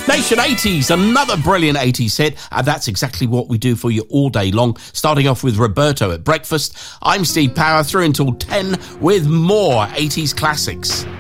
Nation 80s, another brilliant 80s hit, and that's exactly what we do for you all day long, starting off with Roberto at breakfast. I'm Steve Power, through until 10 with more 80s classics.